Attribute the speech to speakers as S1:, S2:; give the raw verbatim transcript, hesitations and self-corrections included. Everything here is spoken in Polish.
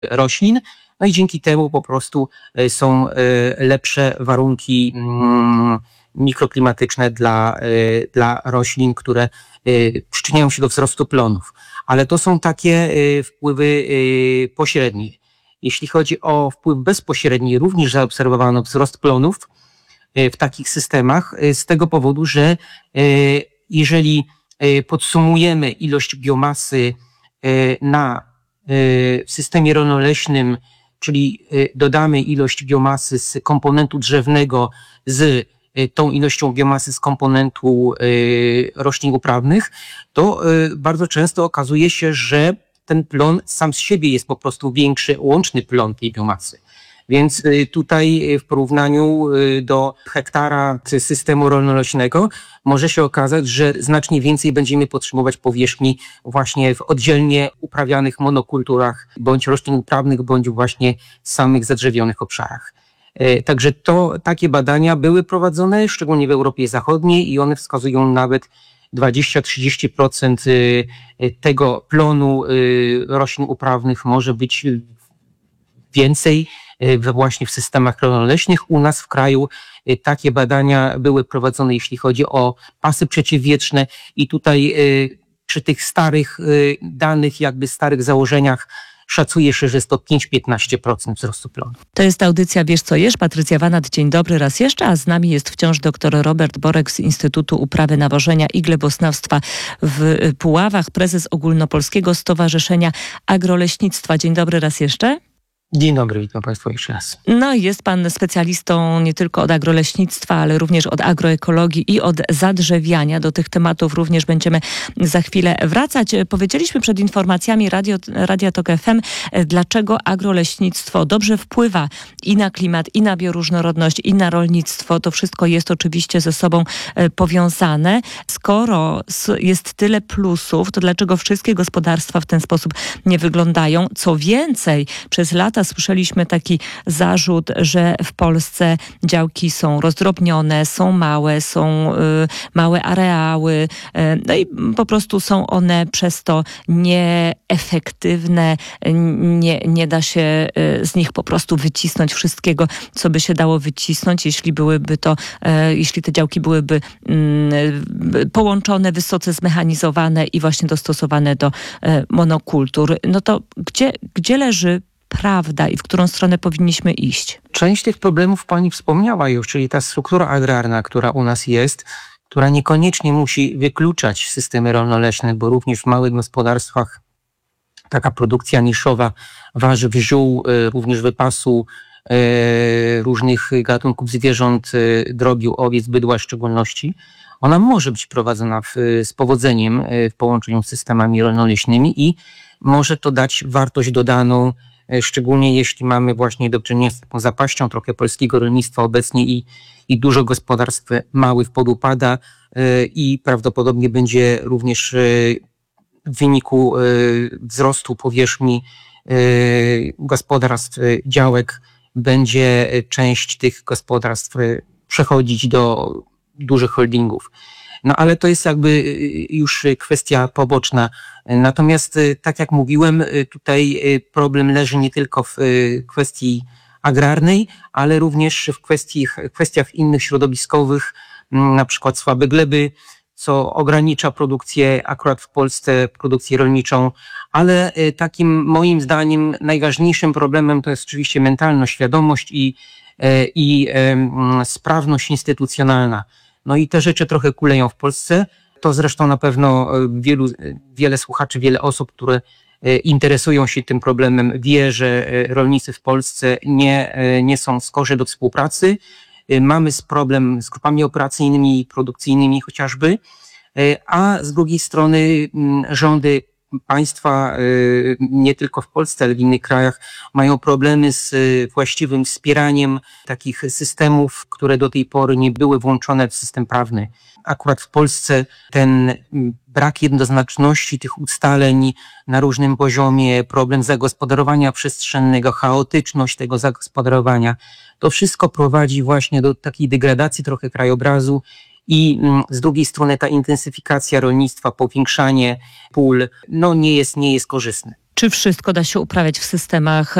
S1: roślin. No i dzięki temu po prostu są lepsze warunki mikroklimatyczne dla, dla roślin, które przyczyniają się do wzrostu plonów. Ale to są takie wpływy pośrednie. Jeśli chodzi o wpływ bezpośredni, również zaobserwowano wzrost plonów w takich systemach z tego powodu, że jeżeli podsumujemy ilość biomasy na, w systemie rolnoleśnym, czyli dodamy ilość biomasy z komponentu drzewnego z tą ilością biomasy z komponentu roślin uprawnych, to bardzo często okazuje się, że ten plon sam z siebie jest po prostu większy, łączny plon tej biomasy. Więc tutaj w porównaniu do hektara systemu rolno-leśnego może się okazać, że znacznie więcej będziemy potrzebować powierzchni właśnie w oddzielnie uprawianych monokulturach, bądź roślin uprawnych, bądź właśnie samych zadrzewionych obszarach. Także to, takie badania były prowadzone, szczególnie w Europie Zachodniej, i one wskazują nawet dwadzieścia do trzydziestu procent tego plonu roślin uprawnych może być więcej właśnie w systemach rolno-leśnych. U nas w kraju takie badania były prowadzone, jeśli chodzi o pasy przeciwwietrzne, i tutaj przy tych starych danych, jakby starych założeniach, szacuje się, że jest to pięć do piętnastu procent wzrostu plonu.
S2: To jest audycja Wiesz co jesz? Patrycja Wanat, dzień dobry raz jeszcze, a z nami jest wciąż dr Robert Borek z Instytutu Uprawy, Nawożenia i Gleboznawstwa w Puławach, prezes Ogólnopolskiego Stowarzyszenia Agroleśnictwa. Dzień dobry raz jeszcze.
S1: Dzień dobry, witam Państwa jeszcze raz.
S2: No i jest Pan specjalistą nie tylko od agroleśnictwa, ale również od agroekologii i od zadrzewiania. Do tych tematów również będziemy za chwilę wracać. Powiedzieliśmy przed informacjami Radio, Radia Tok F M, dlaczego agroleśnictwo dobrze wpływa i na klimat, i na bioróżnorodność, i na rolnictwo. To wszystko jest oczywiście ze sobą powiązane. Skoro jest tyle plusów, to dlaczego wszystkie gospodarstwa w ten sposób nie wyglądają? Co więcej, przez lata słyszeliśmy taki zarzut, że w Polsce działki są rozdrobnione, są małe, są y, małe areały, y, no i po prostu są one przez to nieefektywne, nie, nie da się y, z nich po prostu wycisnąć wszystkiego, co by się dało wycisnąć, jeśli byłyby to, y, jeśli te działki byłyby y, połączone, wysoce zmechanizowane i właśnie dostosowane do y, monokultur. No to gdzie, gdzie leży prawda i w którą stronę powinniśmy iść?
S1: Część tych problemów Pani wspomniała już, czyli ta struktura agrarna, która u nas jest, która niekoniecznie musi wykluczać systemy rolno-leśne, bo również w małych gospodarstwach taka produkcja niszowa warzyw, ziół, również wypasu różnych gatunków zwierząt, drobiu, owiec, bydła w szczególności, ona może być prowadzona w, z powodzeniem w połączeniu z systemami rolno-leśnymi i może to dać wartość dodaną, szczególnie jeśli mamy właśnie do czynienia z taką zapaścią trochę polskiego rolnictwa obecnie i, i dużo gospodarstw małych podupada i prawdopodobnie będzie również w wyniku wzrostu powierzchni gospodarstw, działek, będzie część tych gospodarstw przechodzić do dużych holdingów. No ale to jest jakby już kwestia poboczna. Natomiast tak jak mówiłem, tutaj problem leży nie tylko w kwestii agrarnej, ale również w kwestii, kwestiach innych środowiskowych, na przykład słabe gleby, co ogranicza produkcję akurat w Polsce, produkcję rolniczą, ale takim moim zdaniem najważniejszym problemem to jest oczywiście mentalność, świadomość i, i sprawność instytucjonalna. No i te rzeczy trochę kuleją w Polsce. To zresztą na pewno wielu, wiele słuchaczy, wiele osób, które interesują się tym problemem, wie, że rolnicy w Polsce nie, nie są skorzy do współpracy. Mamy problem z grupami operacyjnymi i produkcyjnymi chociażby, a z drugiej strony rządy państwa, nie tylko w Polsce, ale w innych krajach, mają problemy z właściwym wspieraniem takich systemów, które do tej pory nie były włączone w system prawny. Akurat w Polsce ten brak jednoznaczności tych ustaleń na różnym poziomie, problem zagospodarowania przestrzennego, chaotyczność tego zagospodarowania, to wszystko prowadzi właśnie do takiej degradacji trochę krajobrazu. I z drugiej strony ta intensyfikacja rolnictwa, powiększanie pól, no nie jest, nie jest korzystne.
S2: Czy wszystko da się uprawiać w systemach